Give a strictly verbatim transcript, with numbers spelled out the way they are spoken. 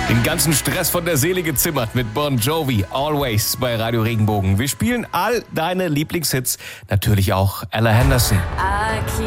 Den ganzen Stress von der Seele gezimmert mit Bon Jovi, Always bei Radio Regenbogen. Wir spielen all deine Lieblingshits, natürlich auch Ella Henderson. I keep